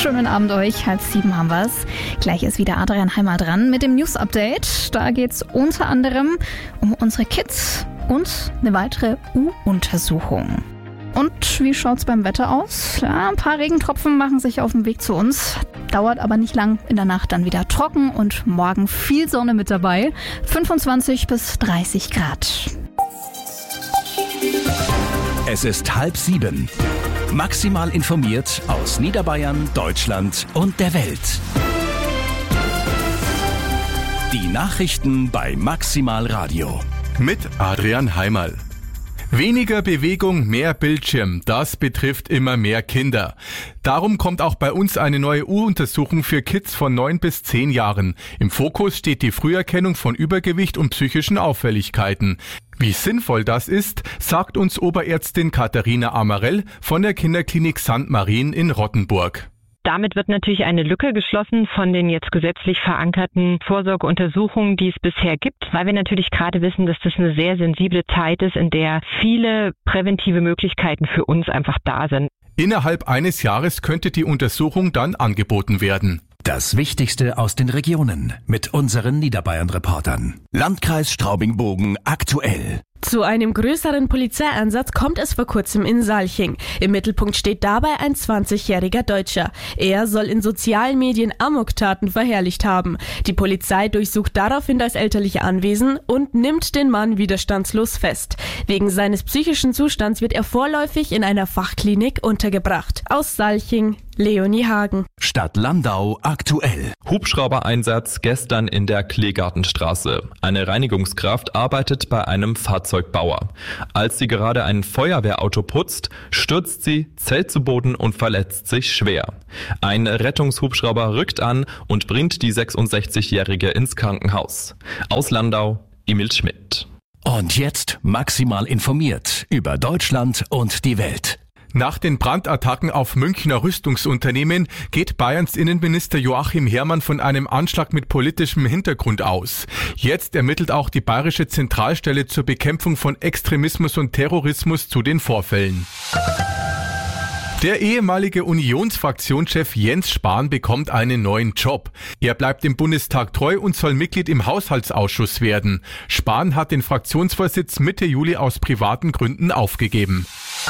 Schönen Abend euch, 6:30 haben wir's. Gleich ist wieder Adrian Heimer dran mit dem News-Update. Da geht's unter anderem um unsere Kids und eine weitere U-Untersuchung. Und wie schaut's beim Wetter aus? Ja, ein paar Regentropfen machen sich auf den Weg zu uns. Dauert aber nicht lang, in der Nacht dann wieder trocken und morgen viel Sonne mit dabei. 25 bis 30 Grad. Es ist 6:30. Maximal informiert aus Niederbayern, Deutschland und der Welt. Die Nachrichten bei Maximal Radio. Mit Adrian Heimerl. Weniger Bewegung, mehr Bildschirm, das betrifft immer mehr Kinder. Darum kommt auch bei uns eine neue U-Untersuchung für Kids von 9 bis 10 Jahren. Im Fokus steht die Früherkennung von Übergewicht und psychischen Auffälligkeiten. Wie sinnvoll das ist, sagt uns Oberärztin Katharina Amarell von der Kinderklinik St. Marien in Rottenburg. Damit wird natürlich eine Lücke geschlossen von den jetzt gesetzlich verankerten Vorsorgeuntersuchungen, die es bisher gibt, weil wir natürlich gerade wissen, dass das eine sehr sensible Zeit ist, in der viele präventive Möglichkeiten für uns einfach da sind. Innerhalb eines Jahres könnte die Untersuchung dann angeboten werden. Das Wichtigste aus den Regionen mit unseren Niederbayern-Reportern. Landkreis Straubing-Bogen aktuell. Zu einem größeren Polizeieinsatz kommt es vor kurzem in Salching. Im Mittelpunkt steht dabei ein 20-jähriger Deutscher. Er soll in sozialen Medien Amoktaten verherrlicht haben. Die Polizei durchsucht daraufhin das elterliche Anwesen und nimmt den Mann widerstandslos fest. Wegen seines psychischen Zustands wird er vorläufig in einer Fachklinik untergebracht. Aus Salching, Leonie Hagen. Stadt Landau aktuell. Hubschraubereinsatz gestern in der Kleegartenstraße. Eine Reinigungskraft arbeitet bei einem Fahrzeugbauer. Als sie gerade ein Feuerwehrauto putzt, stürzt sie, zählt zu Boden und verletzt sich schwer. Ein Rettungshubschrauber rückt an und bringt die 66-Jährige ins Krankenhaus. Aus Landau, Emil Schmidt. Und jetzt maximal informiert über Deutschland und die Welt. Nach den Brandattacken auf Münchner Rüstungsunternehmen geht Bayerns Innenminister Joachim Herrmann von einem Anschlag mit politischem Hintergrund aus. Jetzt ermittelt auch die Bayerische Zentralstelle zur Bekämpfung von Extremismus und Terrorismus zu den Vorfällen. Der ehemalige Unionsfraktionschef Jens Spahn bekommt einen neuen Job. Er bleibt dem Bundestag treu und soll Mitglied im Haushaltsausschuss werden. Spahn hat den Fraktionsvorsitz Mitte Juli aus privaten Gründen aufgegeben.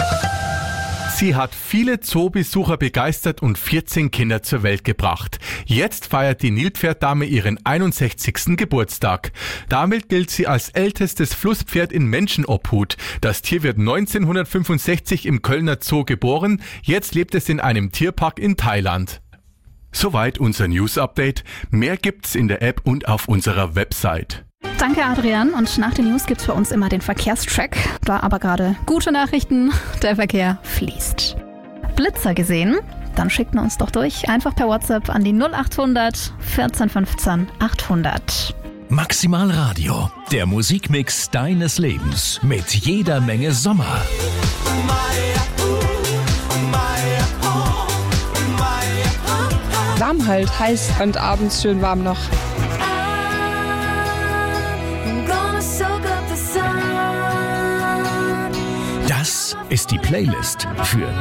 Sie hat viele Zoobesucher begeistert und 14 Kinder zur Welt gebracht. Jetzt feiert die Nilpferddame ihren 61. Geburtstag. Damit gilt sie als ältestes Flusspferd in Menschenobhut. Das Tier wird 1965 im Kölner Zoo geboren. Jetzt lebt es in einem Tierpark in Thailand. Soweit unser News-Update. Mehr gibt's in der App und auf unserer Website. Danke Adrian, und nach den News gibt's bei uns immer den Verkehrstrack. Da aber gerade gute Nachrichten, der Verkehr fließt. Blitzer gesehen? Dann schickt man uns doch durch, einfach per WhatsApp an die 0800 14 15 800. Maximal Radio, der Musikmix deines Lebens mit jeder Menge Sommer. Warm halt, heiß und abends schön warm noch. Das ist die Playlist für